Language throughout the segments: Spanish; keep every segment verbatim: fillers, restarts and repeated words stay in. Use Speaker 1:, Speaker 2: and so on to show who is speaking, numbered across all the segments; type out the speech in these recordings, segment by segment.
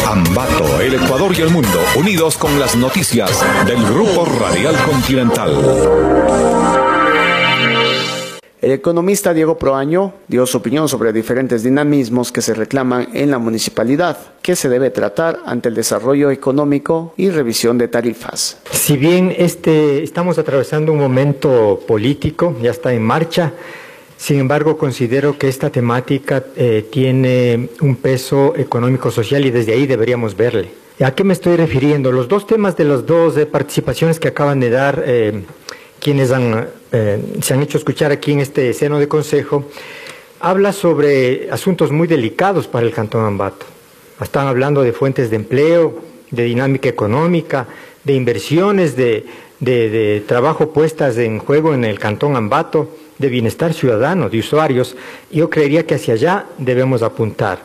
Speaker 1: Ambato, el Ecuador y el mundo, unidos con las noticias del Grupo Radial Continental.
Speaker 2: El economista Diego Proaño dio su opinión sobre diferentes dinamismos que se reclaman en la municipalidad, que se debe tratar ante el desarrollo económico y revisión de tarifas.
Speaker 3: Si bien este, estamos atravesando un momento político, ya está en marcha, sin embargo considero que esta temática eh, tiene un peso económico-social y desde ahí deberíamos verle. ¿A qué me estoy refiriendo? Los dos temas de las dos eh, participaciones que acaban de dar eh, quienes han, eh, se han hecho escuchar aquí en este seno de consejo, habla sobre asuntos muy delicados para el Cantón Ambato. Están hablando de fuentes de empleo, de dinámica económica, de inversiones, de, de, de trabajo puestas en juego en el Cantón Ambato, de bienestar ciudadano, de usuarios. Yo creería que hacia allá debemos apuntar.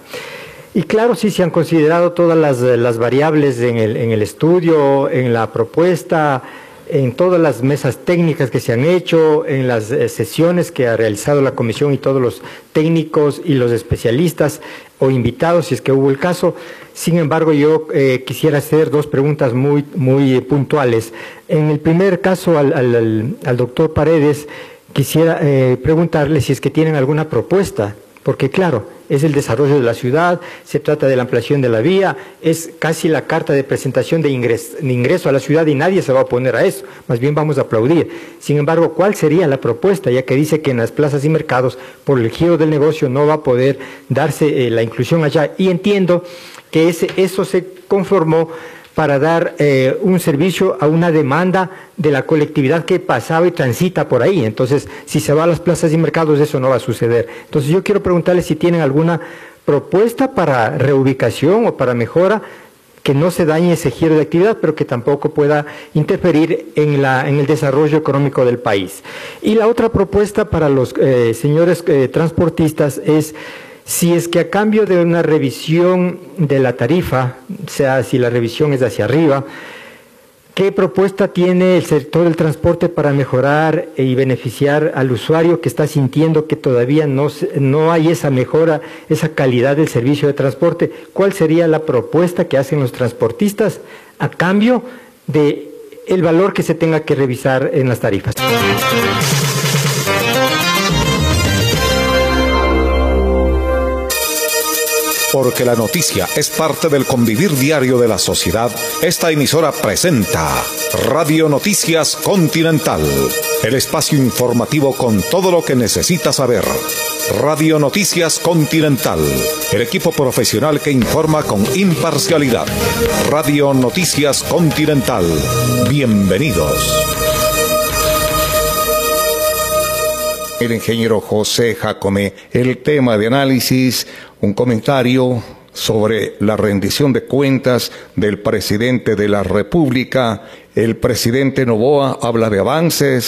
Speaker 3: Y claro, sí se han considerado todas las, las variables en el, en el estudio, en la propuesta, en todas las mesas técnicas que se han hecho, en las eh, sesiones que ha realizado la comisión y todos los técnicos y los especialistas o invitados, si es que hubo el caso. Sin embargo, yo eh, quisiera hacer dos preguntas muy, muy eh, puntuales. En el primer caso, al, al, al doctor Paredes, quisiera eh, preguntarle si es que tienen alguna propuesta, porque claro, es el desarrollo de la ciudad, se trata de la ampliación de la vía, es casi la carta de presentación de ingreso, de ingreso a la ciudad y nadie se va a oponer a eso, más bien vamos a aplaudir. Sin embargo, ¿cuál sería la propuesta? Ya que dice que en las plazas y mercados, por el giro del negocio, no va a poder darse eh, la inclusión allá. Y entiendo que ese, eso se conformó para dar eh, un servicio a una demanda de la colectividad que pasaba y transita por ahí. Entonces, si se va a las plazas y mercados, eso no va a suceder. Entonces, yo quiero preguntarles si tienen alguna propuesta para reubicación o para mejora, que no se dañe ese giro de actividad, pero que tampoco pueda interferir en, la, en el desarrollo económico del país. Y la otra propuesta para los eh, señores eh, transportistas es, si es que a cambio de una revisión de la tarifa, sea si la revisión es hacia arriba, ¿qué propuesta tiene el sector del transporte para mejorar y beneficiar al usuario que está sintiendo que todavía no, no hay esa mejora, esa calidad del servicio de transporte? ¿Cuál sería la propuesta que hacen los transportistas a cambio de el valor que se tenga que revisar en las tarifas?
Speaker 1: Porque la noticia es parte del convivir diario de la sociedad, esta emisora presenta Radio Noticias Continental, el espacio informativo con todo lo que necesita saber. Radio Noticias Continental, el equipo profesional que informa con imparcialidad. Radio Noticias Continental, bienvenidos.
Speaker 4: El ingeniero José Jacome, el tema de análisis, un comentario sobre la rendición de cuentas del presidente de la República. El presidente Noboa habla de avances